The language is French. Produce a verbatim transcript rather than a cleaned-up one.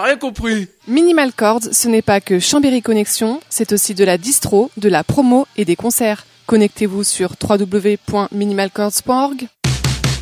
rien compris. Minimal Chords, ce n'est pas que Chambéry Connexion, c'est aussi de la distro, de la promo et des concerts. Connectez-vous sur w w w point minimal chords point org.